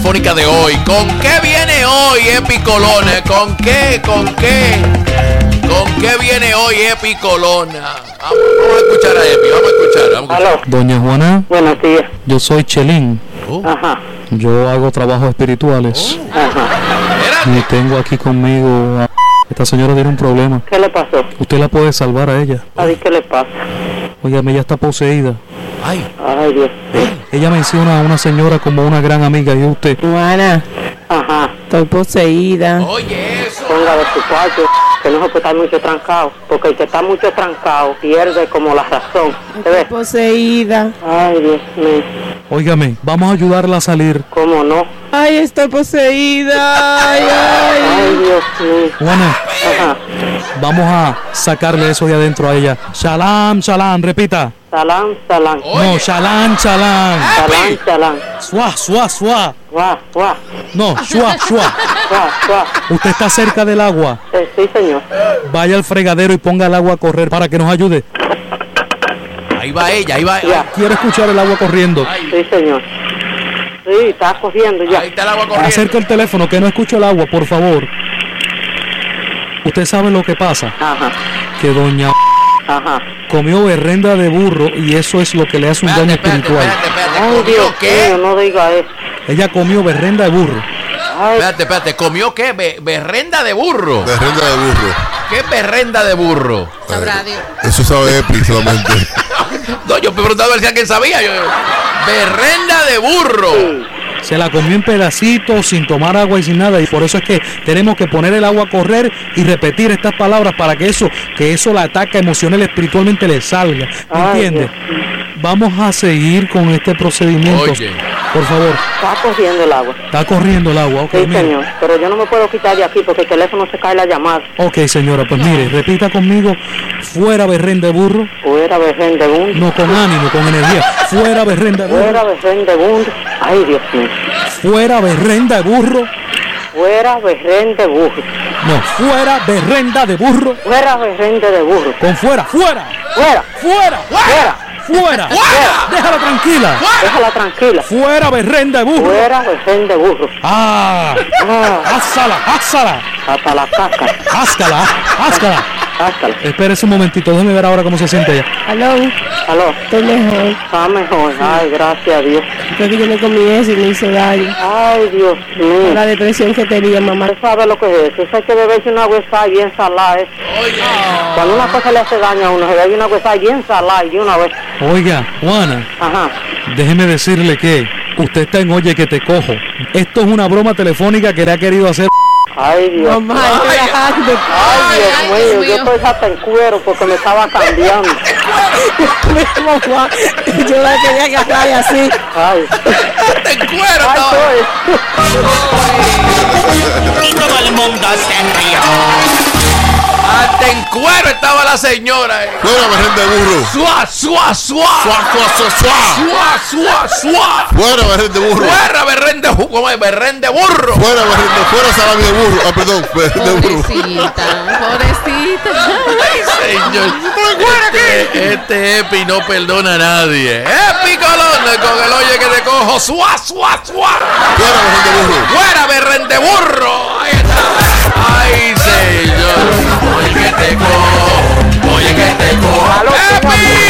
telefónica de hoy. ¿Con qué viene hoy Epi Colona? ¿Con qué viene hoy Epi Colona? Vamos a escuchar a Epi, vamos a escuchar. Aló. Doña Juana. Buenos días. Yo soy Chelín. Ajá. Yo hago trabajos espirituales. Ajá. Y tengo aquí conmigo a... Esta señora tiene un problema. ¿Qué le pasó? Usted la puede salvar a ella. ¿A ver qué le pasa? Óigame, ella está poseída. Ay, Dios. Ella menciona a una señora como una gran amiga y usted. Juana, Ajá. estoy poseída. oye eso. Ponga de su cuarto, que no se puede estar mucho trancado, porque el que está mucho trancado pierde como la razón. ¿Se Estoy ve? poseída. Ay, Dios mío. Óigame, vamos a ayudarla a salir. ¿Cómo no? Ay, estoy poseída. Ay, ay. Ay, Dios mío. Juana, Ajá. vamos a sacarle eso de adentro a ella. Shalom, shalom, repita. Salán, salán. No, shalom, shalom. Salán, salán. Suá, suá, suá. Guau, guau, No, suá, suá. guau, guau. Usted está cerca del agua. Sí, señor. Vaya al fregadero y ponga el agua a correr para que nos ayude. Ahí va ella, ahí va. Ya. Quiero escuchar el agua corriendo. Sí, señor. Sí, está cogiendo ya. Ahí está el agua corriendo. Acerca el teléfono, que no escucho el agua, por favor. Usted sabe lo que pasa. Ajá. Que doña Ajá. comió berrenda de burro y eso es lo que le hace un daño espiritual. Espérate. Ay, ¿Comió Dios qué? mío, no diga eso. Ella comió berrenda de burro. Ay, Espérate. ¿Comió qué? Berrenda de burro. Berrenda de burro. ¿Qué es berrenda de burro? Eso sabe Epi solamente. No, yo me preguntaba a ver si alguien sabía. Berrenda de burro. Se la comió en pedacitos, sin tomar agua y sin nada. Y por eso es que tenemos que poner el agua a correr y repetir estas palabras para que eso la ataca emocional, espiritualmente le salga. ¿Me Ay, entiende? Dios. Vamos a seguir con este procedimiento. Oye. Por favor, está cogiendo el agua. está corriendo el agua. Ok, Sí, mire. señor. Pero yo no me puedo quitar de aquí porque el teléfono se cae la llamada. Ok, señora, pues mire, repita conmigo. Fuera berrenda de burro. Fuera Berrén de Bundo. No con ánimo, con energía. Fuera berrenda de burro. Fuera Berrén de Bundo. Ay, Dios mío. Fuera berrenda de burro. Fuera Berrén de Burro. No, fuera berrenda de burro. Fuera Berrén de Burro. Con fuera, fuera, Fuera. fuera, Fuera. fuera. Déjala tranquila. Déjala tranquila. Fuera berrenda de burro. Fuera Berrén de Burro. Ah, házala, házala, Hasta la caca. házcala, házcala. Házcala. Espérese un momentito, déjeme ver ahora cómo se siente ella. Aló, Aló. estoy mejor. Está mejor. Ay, gracias a Dios. Creo que yo me comí eso y me hizo daño. Ay, Dios mío. La depresión que tenía, mamá. ¿Usted sabe lo que es eso? Eso hay que beberse una huesa bien salada. Oye. Cuando una cosa le hace daño a uno, se bebe una huesa bien salada y de una vez. Oiga, Juana, Ajá. déjeme decirle que usted está en Oye que te cojo. Esto es una broma telefónica que le ha querido hacer. Ay, Dios. Mamá, Ay, Dios mío, yo estoy hasta en cuero porque me estaba cambiando. mamá, yo la quería agarrar y así. Ay, Te encuero, ay, no. Todo el mundo se rió. Hasta en cuero estaba la señora. Fuera berrenda de burro. Suá, suá, suá. Suá, suá, suá, suá. Suá, suá, suá. Fuera berrenda de burro. Fuera berrende, ¿cómo es? Berrende burro. Fuera berrenda, fuera salami de burro. Ah, perdón, berrenda de burro. Pobrecita. Ay, señor. Este Epi no perdona a nadie. Epi Colón con el Oye que te cojo. Suá, suá, suá. Fuera berrenda de burro. Fuera berrende burro. Ahí está. Ay, señor. Oye que te cojo. Oye que te cojo. Aló, Epi.